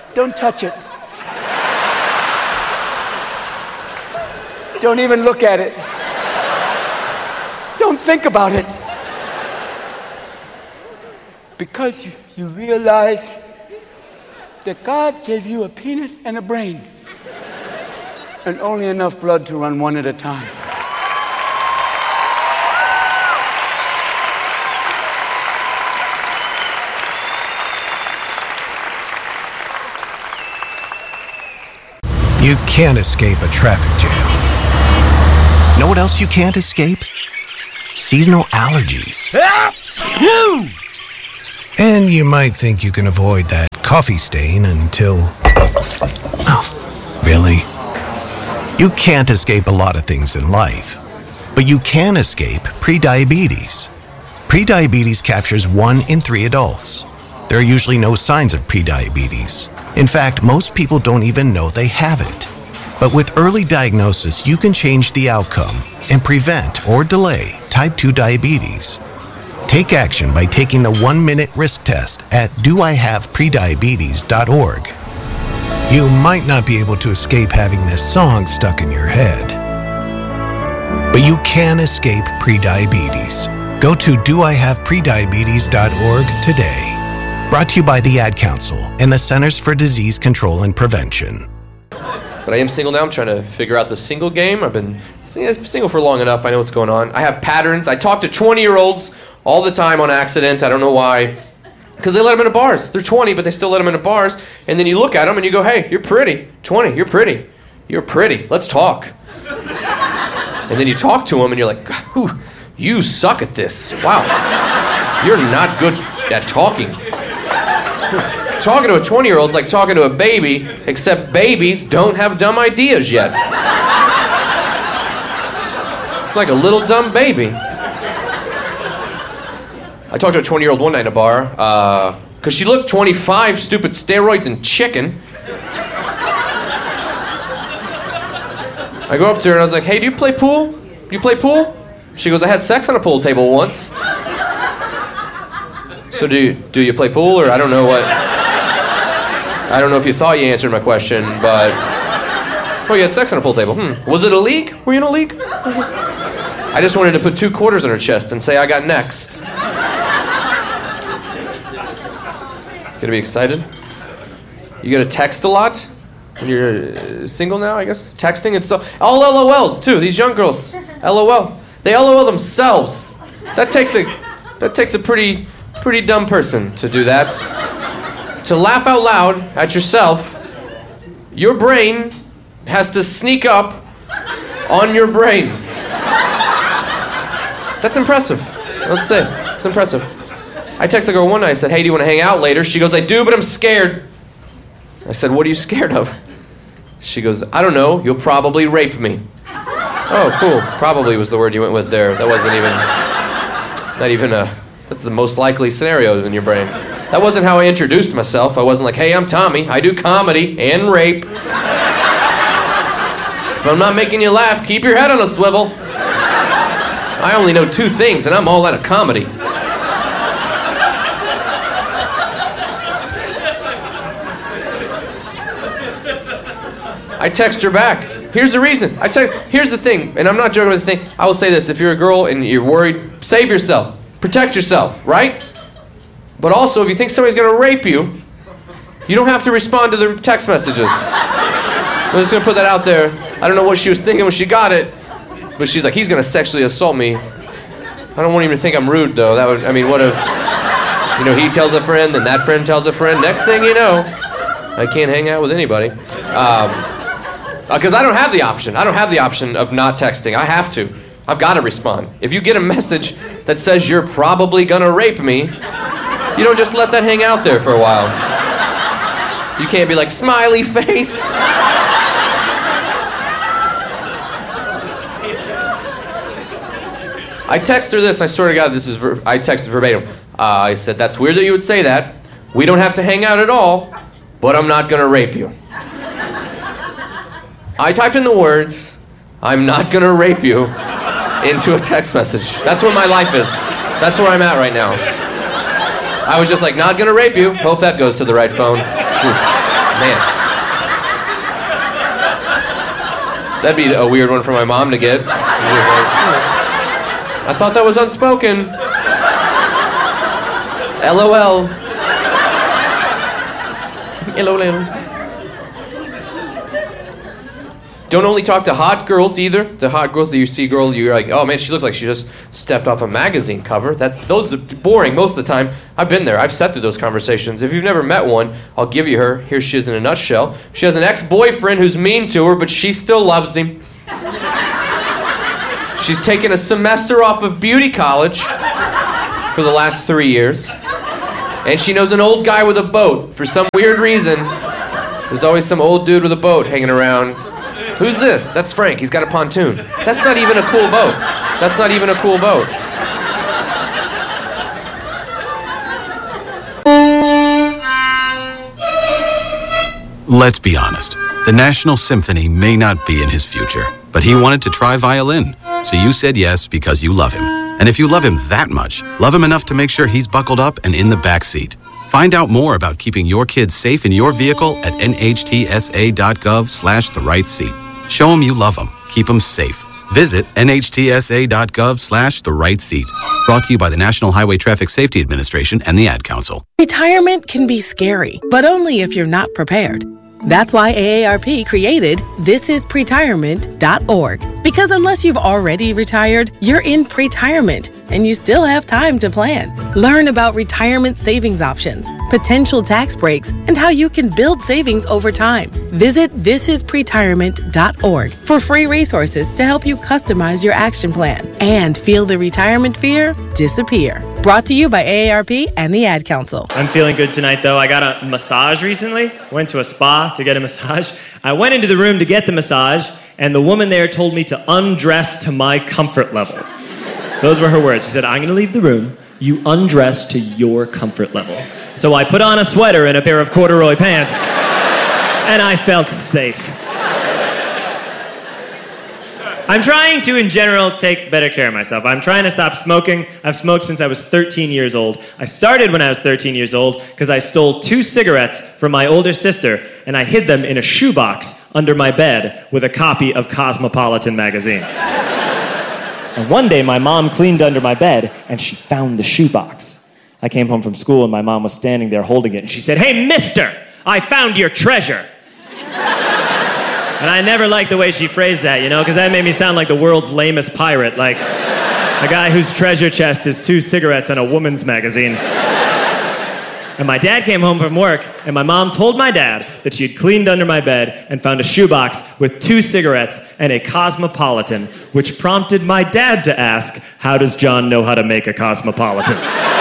Don't touch it. Don't even look at it. Don't think about it. Because you realize that God gave you a penis and a brain, and only enough blood to run one at a time. You can't escape a traffic jam. Know what else you can't escape? Seasonal allergies. And you might think you can avoid that coffee stain until... Oh, really? You can't escape a lot of things in life, but you can escape prediabetes. Prediabetes captures 1 in 3 adults. There are usually no signs of prediabetes. In fact, most people don't even know they have it. But with early diagnosis, you can change the outcome and prevent or delay type 2 diabetes. Take action by taking the 1-minute risk test at doihaveprediabetes.org. You might not be able to escape having this song stuck in your head, but you can escape prediabetes. Go to doihaveprediabetes.org today. Brought to you by the Ad Council and the Centers for Disease Control and Prevention. But I am single now. I'm trying to figure out the single game. I've been single for long enough. I know what's going on. I have patterns. I talk to 20-year-olds all the time on accident. I don't know why. Because they let them into bars. They're 20, but they still let them into bars. And then you look at them and you go, hey, you're pretty. 20, you're pretty. You're pretty. Let's talk. And then you talk to them and you're like, you suck at this. Wow. You're not good at talking. Talking to a 20-year-old is like talking to a baby, except babies don't have dumb ideas yet. It's like a little dumb baby. I talked to a 20-year-old one night in a bar, because she looked 25, stupid steroids and chicken. I go up to her and I was like, hey, do you play pool? You play pool? She goes, I had sex on a pool table once. So do you play pool, or I don't know what... I don't know if you thought you answered my question, but... Oh, you had sex on a pool table. Was it a league? Were you in a league? I just wanted to put 2 quarters on her chest and say I got next. Gonna be excited? You gonna text a lot? When you're single now, I guess? Texting? It's so... All LOLs, too. These young girls. LOL. They LOL themselves. That takes a pretty dumb person to do that. To laugh out loud at yourself, your brain has to sneak up on your brain. That's impressive. Let's say, it's impressive. I texted a girl one night, I said, hey, do you want to hang out later? She goes, I do, but I'm scared. I said, what are you scared of? She goes, I don't know, you'll probably rape me. Oh, cool. Probably was the word you went with there. That wasn't even, that's the most likely scenario in your brain. That wasn't how I introduced myself. I wasn't like, hey, I'm Tommy. I do comedy and rape. If I'm not making you laugh, keep your head on a swivel. I only know 2 things, and I'm all out of comedy. I text her back. Here's the reason. Here's the thing, and I'm not joking with the thing. I will say this. If you're a girl and you're worried, save yourself. Protect yourself, right? But also, if you think somebody's going to rape you, you don't have to respond to their text messages. I'm just going to put that out there. I don't know what she was thinking when she got it, but she's like, he's going to sexually assault me. I don't want him to think I'm rude, though. What if, he tells a friend, then that friend tells a friend. Next thing you know, I can't hang out with anybody. Because I don't have the option. I don't have the option of not texting. I have to. I've got to respond. If you get a message that says you're probably going to rape me, you don't just let that hang out there for a while. You can't be like, smiley face. I text her this. I swear to God, I texted verbatim. I said, that's weird that you would say that. We don't have to hang out at all, but I'm not going to rape you. I typed in the words, I'm not going to rape you, into a text message. That's where my life is. That's where I'm at right now. I was just like, not gonna rape you. Hope that goes to the right phone. man. That'd be a weird one for my mom to get. I thought that was unspoken. LOL. LOL. Don't only talk to hot girls either. The hot girls that you see, girl, you're like, oh man, she looks like she just stepped off a magazine cover. Those are boring most of the time. I've been there. I've sat through those conversations. If you've never met one, I'll give you her. Here she is in a nutshell. She has an ex-boyfriend who's mean to her, but she still loves him. She's taken a semester off of beauty college for the last 3 years. And she knows an old guy with a boat. For some weird reason, there's always some old dude with a boat hanging around. Who's this? That's Frank. He's got a pontoon. That's not even a cool boat. That's not even a cool boat. Let's be honest. The National Symphony may not be in his future, but he wanted to try violin. So you said yes because you love him. And if you love him that much, love him enough to make sure he's buckled up and in the back seat. Find out more about keeping your kids safe in your vehicle at nhtsa.gov/the-right-seat. Show them you love them. Keep them safe. Visit nhtsa.gov/the-right-seat. Brought to you by the National Highway Traffic Safety Administration and the Ad Council. Retirement can be scary, but only if you're not prepared. That's why AARP created thisispretirement.org. Because unless you've already retired, you're in pretirement, and you still have time to plan. Learn about retirement savings options, potential tax breaks, and how you can build savings over time. Visit thisispretirement.org for free resources to help you customize your action plan and feel the retirement fear disappear. Brought to you by AARP and the Ad Council. I'm feeling good tonight, though. I got a massage recently. Went to a spa to get a massage. I went into the room to get the massage, and the woman there told me to undress to my comfort level. Those were her words. She said, I'm going to leave the room. You undress to your comfort level. So I put on a sweater and a pair of corduroy pants, and I felt safe. I'm trying to, in general, take better care of myself. I'm trying to stop smoking. I've smoked since I was 13 years old. I started when I was 13 years old because I stole 2 cigarettes from my older sister, and I hid them in a shoebox under my bed with a copy of Cosmopolitan magazine. And one day, my mom cleaned under my bed, and she found the shoebox. I came home from school, and my mom was standing there holding it, and she said, "Hey, mister, I found your treasure." And I never liked the way she phrased that, because that made me sound like the world's lamest pirate, like a guy whose treasure chest is 2 cigarettes and a woman's magazine. And my dad came home from work, and my mom told my dad that she had cleaned under my bed and found a shoebox with 2 cigarettes and a Cosmopolitan, which prompted my dad to ask, how does John know how to make a Cosmopolitan?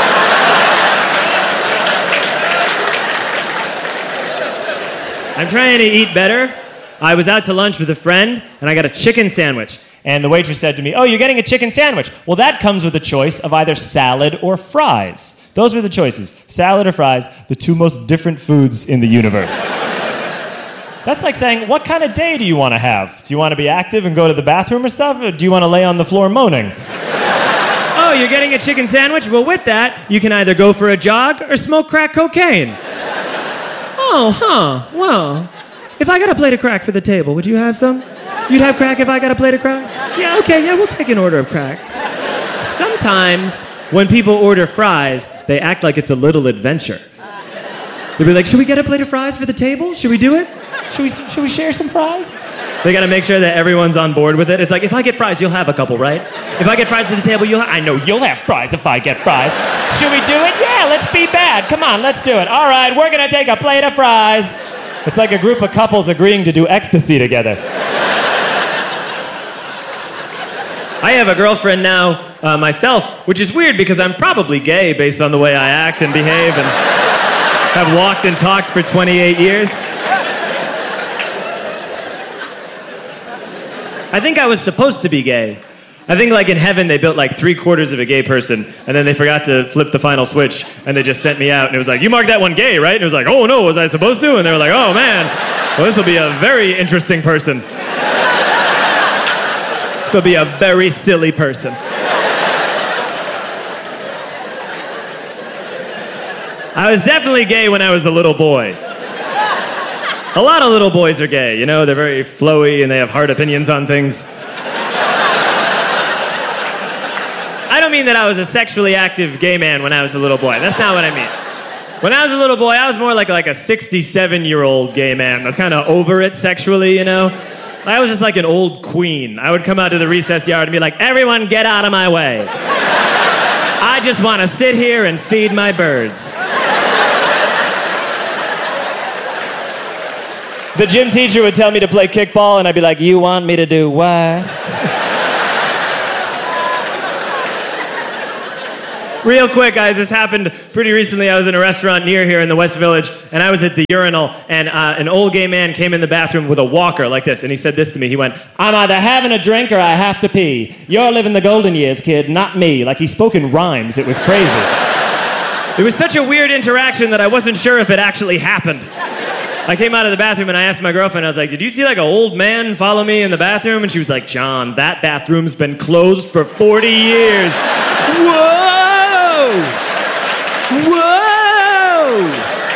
I'm trying to eat better. I was out to lunch with a friend, and I got a chicken sandwich. And the waitress said to me, "Oh, you're getting a chicken sandwich. Well, that comes with a choice of either salad or fries." Those were the choices, salad or fries, the 2 most different foods in the universe. That's like saying, what kind of day do you want to have? Do you want to be active and go to the bathroom or stuff, or do you want to lay on the floor moaning? Oh, you're getting a chicken sandwich? Well, with that, you can either go for a jog or smoke crack cocaine. Oh, well... If I got a plate of crack for the table, would you have some? You'd have crack if I got a plate of crack? Yeah, okay, we'll take an order of crack. Sometimes, when people order fries, they act like it's a little adventure. They'll be like, should we get a plate of fries for the table? Should we do it? Should we share some fries? They gotta make sure that everyone's on board with it. It's like, if I get fries, you'll have a couple, right? If I get fries for the table, I know you'll have fries if I get fries. Should we do it? Yeah, let's be bad. Come on, let's do it. All right, we're gonna take a plate of fries. It's like a group of couples agreeing to do ecstasy together. I have a girlfriend now, myself, which is weird because I'm probably gay based on the way I act and behave and have walked and talked for 28 years. I think I was supposed to be gay. I think like in heaven they built like 3/4 of a gay person, and then they forgot to flip the final switch, and they just sent me out, and it was like, you marked that one gay, right? And it was like, oh no, was I supposed to? And they were like, oh man, well this will be a very interesting person. This will be a very silly person. I was definitely gay when I was a little boy. A lot of little boys are gay, you know? They're very flowy and they have hard opinions on things. I don't mean that I was a sexually active gay man when I was a little boy. That's not what I mean. When I was a little boy, I was more like a 67-year-old gay man that's kind of over it sexually, you know? I was just like an old queen. I would come out to the recess yard and be like, everyone get out of my way. I just want to sit here and feed my birds. The gym teacher would tell me to play kickball, and I'd be like, you want me to do what? Real quick, this happened pretty recently. I was in a restaurant near here in the West Village, and I was at the urinal, and an old gay man came in the bathroom with a walker like this, and he said this to me. He went, I'm either having a drink or I have to pee. You're living the golden years, kid, not me. Like, he spoke in rhymes. It was crazy. It was such a weird interaction that I wasn't sure if it actually happened. I came out of the bathroom, and I asked my girlfriend, I was like, did you see like an old man follow me in the bathroom? And she was like, John, that bathroom's been closed for 40 years. Whoa! Whoa!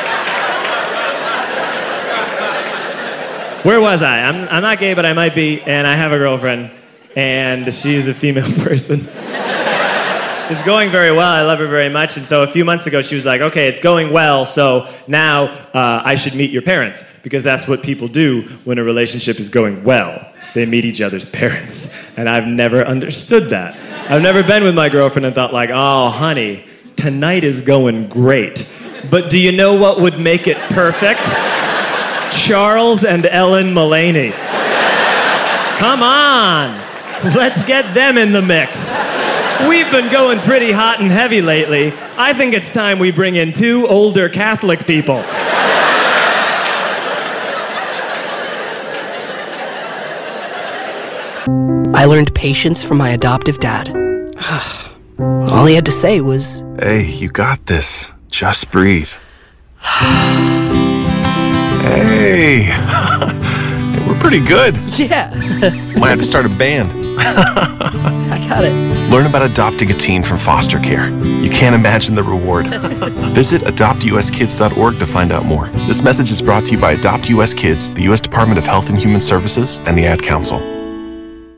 Where was I? I'm not gay, but I might be, and I have a girlfriend, and she's a female person. It's going very well. I love her very much, and so a few months ago, she was like, okay, it's going well, so now I should meet your parents, because that's what people do when a relationship is going well. They meet each other's parents, and I've never understood that. I've never been with my girlfriend and thought like, oh, honey, tonight is going great. But do you know what would make it perfect? Charles and Ellen Mullaney. Come on, let's get them in the mix. We've been going pretty hot and heavy lately. I think it's time we bring in 2 older Catholic people. I learned patience from my adoptive dad. All he had to say was, Hey, you got this. Just breathe. Hey, we're pretty good. yeah, Might have to start a band. I got it. Learn about adopting a teen from foster care. You can't imagine the reward. Visit adoptuskids.org to find out more. This message is brought to you by Adopt US Kids, the U.S. Department of Health and Human Services, and the Ad Council.